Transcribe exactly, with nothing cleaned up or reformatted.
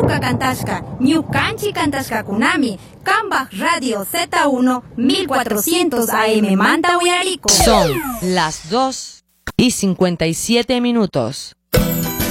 ñuka kantashka, ñukanchi kantashka kunami, Kambaj Radio Z uno mil cuatrocientos A M manta uyariko. Son las dos y cincuenta y siete minutos.